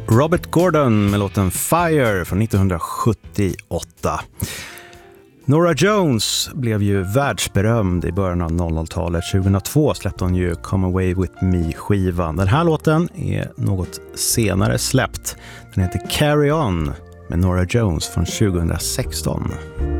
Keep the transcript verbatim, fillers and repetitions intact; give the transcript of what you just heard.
Robert Gordon med låten Fire från nittonhundrasjuttioåtta. Norah Jones blev ju världsberömd i början av noll noll-talet. tjugohundratvå släppte hon ju Come Away With Me-skivan. Den här låten är något senare släppt. Den heter Carry On med Norah Jones från tjugohundrasexton.